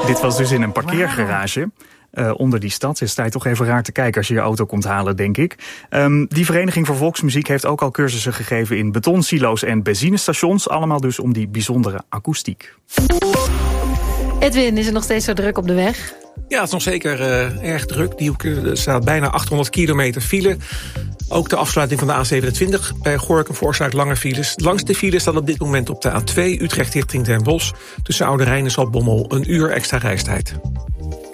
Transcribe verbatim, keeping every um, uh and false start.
Dit was dus in een parkeergarage. Uh, onder die stad is het toch even raar te kijken als je je auto komt halen, denk ik. Um, die Vereniging voor Volksmuziek heeft ook al cursussen gegeven in betonsilo's en benzinestations. Allemaal dus om die bijzondere akoestiek. Edwin, is het nog steeds zo druk op de weg? Ja, het is nog zeker uh, erg druk. Die er staat bijna achthonderd kilometer file. Ook de afsluiting van de A zevenentwintig bij Gorinchem veroorzaakt lange files. Langste file staat op dit moment op de A twee Utrecht richting Den Bosch. Tussen Oude Rijn en Zaltbommel een uur extra reistijd.